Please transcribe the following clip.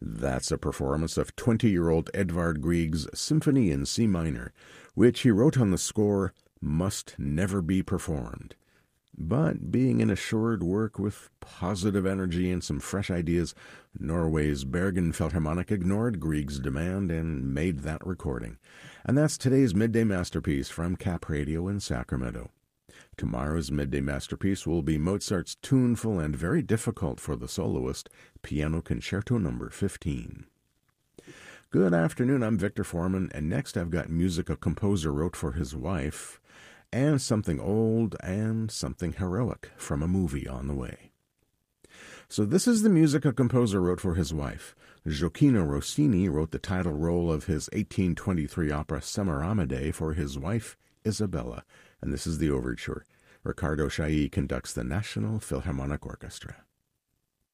That's a performance of 20-year-old Edvard Grieg's Symphony in C minor, which he wrote on the score Must Never Be Performed. But being an assured work with positive energy and some fresh ideas, Norway's Bergen Philharmonic ignored Grieg's demand and made that recording. And that's today's Midday Masterpiece from Cap Radio in Sacramento. Tomorrow's Midday Masterpiece will be Mozart's tuneful and very difficult for the soloist Piano Concerto No. 15. Good afternoon, I'm Victor Foreman, and next I've got music a composer wrote for his wife, and something old and something heroic from a movie on the way. So this is the music a composer wrote for his wife. Gioacchino Rossini wrote the title role of his 1823 opera Semiramide for his wife, Isabella, and this is the overture. Riccardo Chailly conducts the National Philharmonic Orchestra.